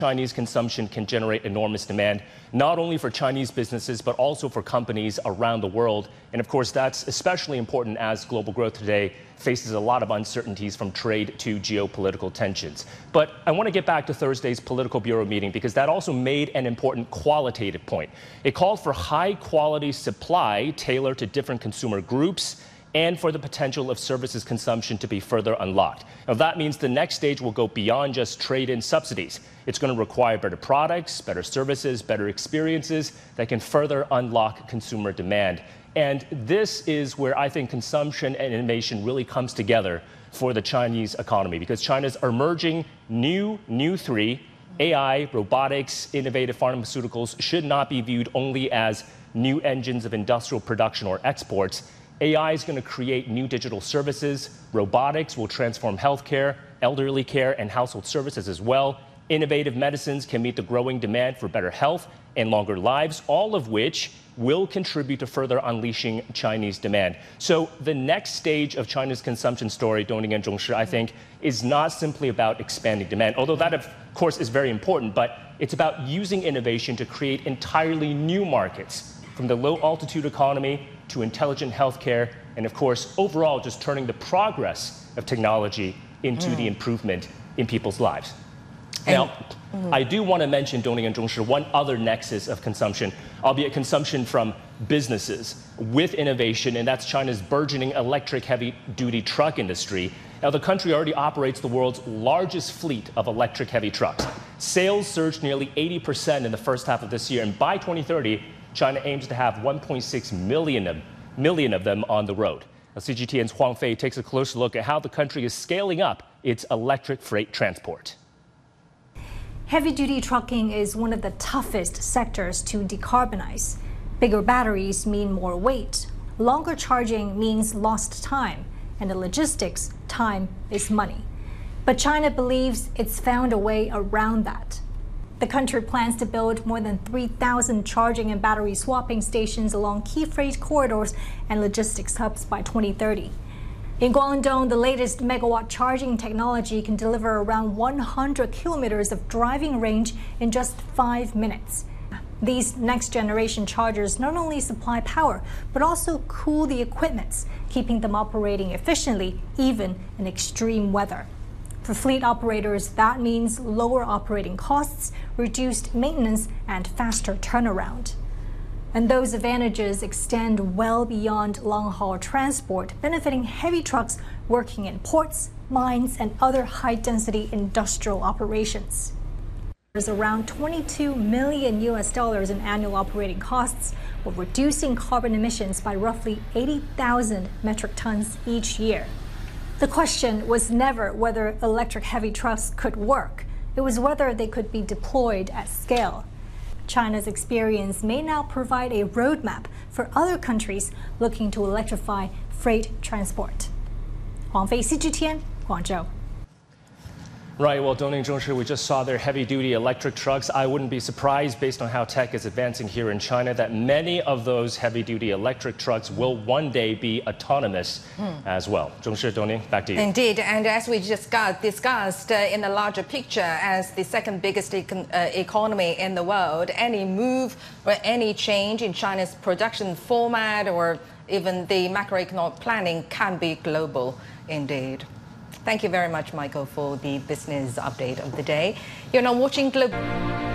Chinese consumption can generate enormous demand, not only for Chinese businesses, but also for companies around the world. And of course, that's especially important as global growth today faces a lot of uncertainties from trade to geopolitical tensions. But I want to get back to Thursday's Political Bureau meeting because that also made an important qualitative point. It called for high quality supply tailored to different consumer groups and for the potential of services consumption to be further unlocked. Now, that means the next stage will go beyond just trade-in subsidies. It's going to require better products, better services, better experiences that can further unlock consumer demand. And this is where I think consumption and innovation really comes together for the Chinese economy, because China's emerging new three, AI, robotics, innovative pharmaceuticals, should not be viewed only as new engines of industrial production or exports. AI is going to create new digital services. Robotics will transform healthcare, elderly care, and household services as well. Innovative medicines can meet the growing demand for better health and longer lives, all of which will contribute to further unleashing Chinese demand. So the next stage of China's consumption story, Dongning and Zhongshi, I think, is not simply about expanding demand, although that, of course, is very important, but it's about using innovation to create entirely new markets, from the low-altitude economy to intelligent healthcare, and of course, overall, just turning the progress of technology into the improvement in people's lives. Now, I do want to mention, Dongning and Zhongshi, one other nexus of consumption, albeit consumption from businesses with innovation, and that's China's burgeoning electric heavy-duty truck industry. Now, the country already operates the world's largest fleet of electric heavy trucks. Sales surged nearly 80% in the first half of this year, and by 2030, China aims to have 1.6 million of them on the road. Now, CGTN's Huang Fei takes a closer look at how the country is scaling up its electric freight transport. Heavy-duty trucking is one of the toughest sectors to decarbonize. Bigger batteries mean more weight. Longer charging means lost time. And in logistics, time is money. But China believes it's found a way around that. The country plans to build more than 3,000 charging and battery swapping stations along key freight corridors and logistics hubs by 2030. In Guangdong, the latest megawatt charging technology can deliver around 100 kilometers of driving range in just 5 minutes. These next-generation chargers not only supply power, but also cool the equipment, keeping them operating efficiently, even in extreme weather. For fleet operators, that means lower operating costs, reduced maintenance, and faster turnaround. And those advantages extend well beyond long-haul transport, benefiting heavy trucks working in ports, mines, and other high-density industrial operations. There's around $22 million in annual operating costs, while reducing carbon emissions by roughly 80,000 metric tons each year. The question was never whether electric heavy trucks could work. It was whether they could be deployed at scale. China's experience may now provide a roadmap for other countries looking to electrify freight transport. Huang Fei, CGTN, Guangzhou. Right, well, Dongning Zhongshi, we just saw their heavy-duty electric trucks. I wouldn't be surprised, based on how tech is advancing here in China, that many of those heavy-duty electric trucks will one day be autonomous as well. Zhongshi, Dongning, back to you. Indeed, and as we just discussed in the larger picture, as the second biggest economy in the world, any move or any change in China's production format or even the macroeconomic planning can be global indeed. Thank you very much, Michael, for the business update of the day. You're now watching Global.